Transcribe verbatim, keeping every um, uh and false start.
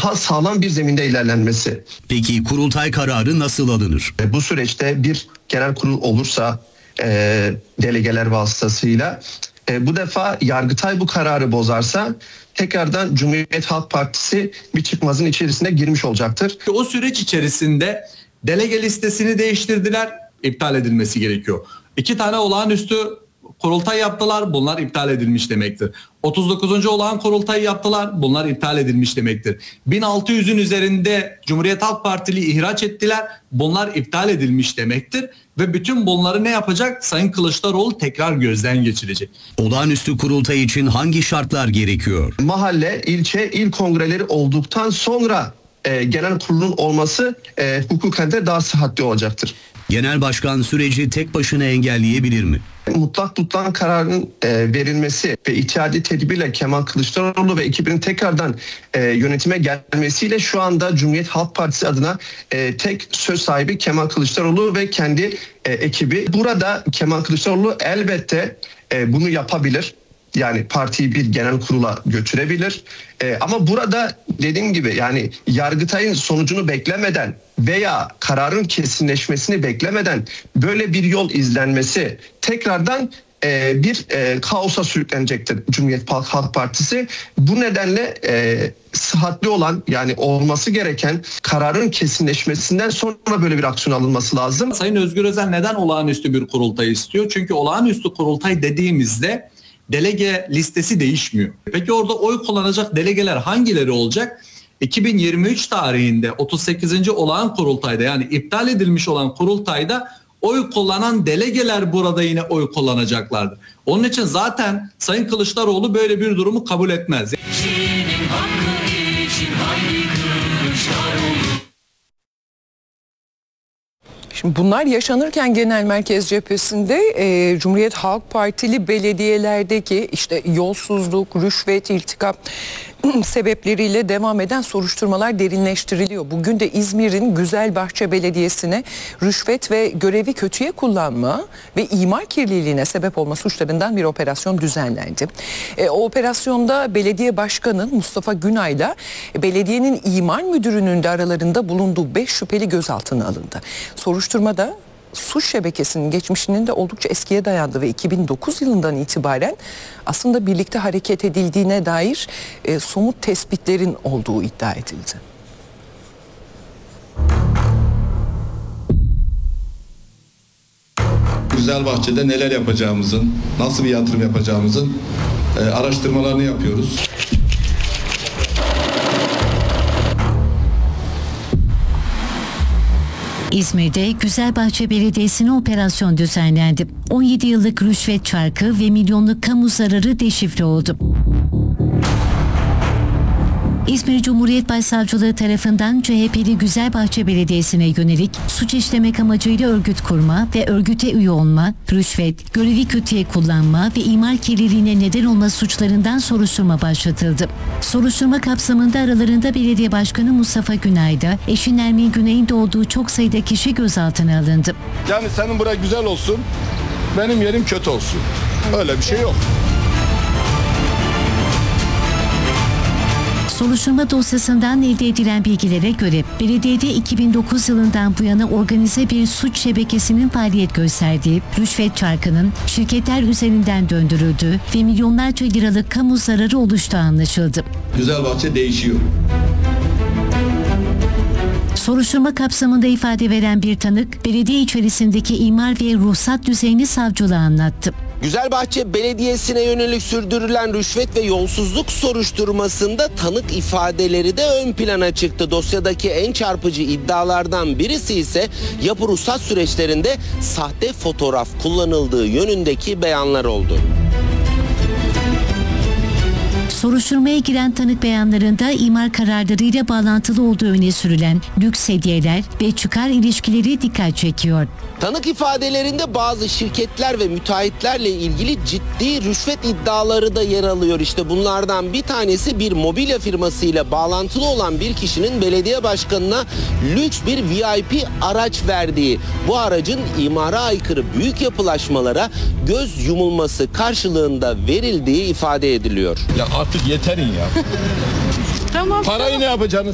daha sağlam bir zeminde ilerlenmesi. Peki kurultay kararı nasıl alınır? Bu süreçte bir genel kurul olursa e, delegeler vasıtasıyla e, bu defa Yargıtay bu kararı bozarsa tekrardan Cumhuriyet Halk Partisi bir çıkmazın içerisine girmiş olacaktır. O süreç içerisinde delege listesini değiştirdiler, iptal edilmesi gerekiyor. İki tane olağanüstü kurultay yaptılar, bunlar iptal edilmiş demektir. otuz dokuzuncu olağan kurultayı yaptılar, bunlar iptal edilmiş demektir. bin altı yüzün üzerinde Cumhuriyet Halk Partili ihraç ettiler, bunlar iptal edilmiş demektir. Ve bütün bunları ne yapacak? Sayın Kılıçdaroğlu tekrar gözden geçirecek. Olağanüstü kurultay için hangi şartlar gerekiyor? Mahalle, ilçe, il kongreleri olduktan sonra e, genel kurulun olması e, hukuken de daha sıhhatli olacaktır. Genel başkan süreci tek başına engelleyebilir mi? Mutlak tutulan kararın e, verilmesi ve ihtiyadi tedbirle Kemal Kılıçdaroğlu ve ekibinin tekrardan e, yönetime gelmesiyle şu anda Cumhuriyet Halk Partisi adına e, tek söz sahibi Kemal Kılıçdaroğlu ve kendi e, ekibi. Burada Kemal Kılıçdaroğlu elbette e, bunu yapabilir. Yani partiyi bir genel kurula götürebilir. Ee, ama burada dediğim gibi yani Yargıtay'ın sonucunu beklemeden veya kararın kesinleşmesini beklemeden böyle bir yol izlenmesi tekrardan e, bir e, kaosa sürüklenecektir Cumhuriyet Halk Partisi. Bu nedenle e, sıhhatli olan yani olması gereken kararın kesinleşmesinden sonra böyle bir aksiyon alınması lazım. Sayın Özgür Özel neden olağanüstü bir kurultay istiyor? Çünkü olağanüstü kurultay dediğimizde delege listesi değişmiyor. Peki orada oy kullanacak delegeler hangileri olacak? iki bin yirmi üç tarihinde otuz sekizinci olağan kurultayda yani iptal edilmiş olan kurultayda oy kullanan delegeler burada yine oy kullanacaklardır. Onun için zaten Sayın Kılıçdaroğlu böyle bir durumu kabul etmez. Şimdi bunlar yaşanırken genel merkez cephesinde e, Cumhuriyet Halk Partili belediyelerdeki işte yolsuzluk, rüşvet, iltikap sebepleriyle devam eden soruşturmalar derinleştiriliyor. Bugün de İzmir'in Güzelbahçe Belediyesi'ne rüşvet ve görevi kötüye kullanma ve imar kirliliğine sebep olma suçlarından bir operasyon düzenlendi. E, o operasyonda belediye başkanı Mustafa Günay'la belediyenin imar müdürünün de aralarında bulunduğu beş şüpheli gözaltına alındı. Soruşturmada suç şebekesinin geçmişinin de oldukça eskiye dayandı ve iki bin dokuz yılından itibaren aslında birlikte hareket edildiğine dair e, somut tespitlerin olduğu iddia edildi. Güzelbahçe'de neler yapacağımızın, nasıl bir yatırım yapacağımızın e, araştırmalarını yapıyoruz. İzmir'de Güzelbahçe Belediyesi'ne operasyon düzenlendi. on yedi yıllık rüşvet çarkı ve milyonluk kamu zararı deşifre oldu. İzmir Cumhuriyet Başsavcılığı tarafından C H P'li Güzelbahçe Belediyesi'ne yönelik suç işlemek amacıyla örgüt kurma ve örgüte üye olma, rüşvet, görevi kötüye kullanma ve imar kirliliğine neden olma suçlarından soruşturma başlatıldı. Soruşturma kapsamında aralarında Belediye Başkanı Mustafa Günay'da, eşi Nermin Günay'ın da olduğu çok sayıda kişi gözaltına alındı. Yani senin bura güzel olsun, benim yerim kötü olsun. Öyle bir şey yok. Soruşturma dosyasından elde edilen bilgilere göre belediyede iki bin dokuz yılından bu yana organize bir suç şebekesinin faaliyet gösterdiği, rüşvet çarkının şirketler üzerinden döndürüldüğü ve milyonlarca liralık kamu zararı oluştuğu anlaşıldı. Güzelbahçe değişiyor. Soruşturma kapsamında ifade veren bir tanık, belediye içerisindeki imar ve ruhsat düzeyini savcılığa anlattı. Güzelbahçe Belediyesi'ne yönelik sürdürülen rüşvet ve yolsuzluk soruşturmasında tanık ifadeleri de ön plana çıktı. Dosyadaki en çarpıcı iddialardan birisi ise yapı ruhsat süreçlerinde sahte fotoğraf kullanıldığı yönündeki beyanlar oldu. Soruşturmaya giren tanık beyanlarında imar kararlarıyla bağlantılı olduğu öne sürülen lüks hediyeler ve çıkar ilişkileri dikkat çekiyor. Tanık ifadelerinde bazı şirketler ve müteahhitlerle ilgili ciddi rüşvet iddiaları da yer alıyor. İşte bunlardan bir tanesi bir mobilya firmasıyla bağlantılı olan bir kişinin belediye başkanına lüks bir V I P araç verdiği. Bu aracın imara aykırı büyük yapılaşmalara göz yumulması karşılığında verildiği ifade ediliyor. Ya artık yeterin ya. Tamam. Parayı ne yapacaksınız?